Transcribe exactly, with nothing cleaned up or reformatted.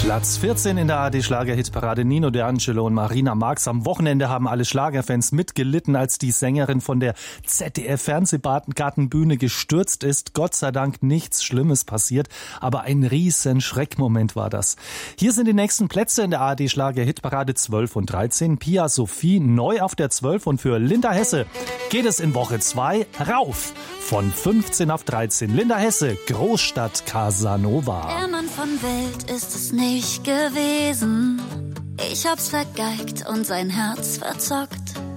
Platz vierzehn in der A R D-Schlager-Hitparade. Nino D'Angelo und Marina Marx. Am Wochenende haben alle Schlagerfans mitgelitten, als die Sängerin von der Z D F-Fernsehgartenbühne gestürzt ist. Gott sei Dank nichts Schlimmes passiert, aber ein riesen Schreckmoment war das. Hier sind die nächsten Plätze in der A R D-Schlager-Hitparade zwölf und dreizehn. Pia Sophie neu auf der zwölf und für Linda Hesse geht es in Woche zwei rauf. Von fünfzehn auf dreizehn. Linda Hesse, Großstadt Casanova. Der Mann von Welt ist es nicht gewesen. Ich hab's vergeigt und sein Herz verzockt.